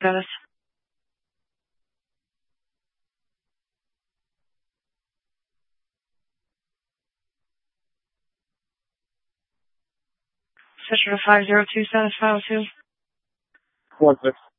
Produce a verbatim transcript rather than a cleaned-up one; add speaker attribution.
Speaker 1: status. Fisher five zero two status five oh two.
Speaker 2: One six.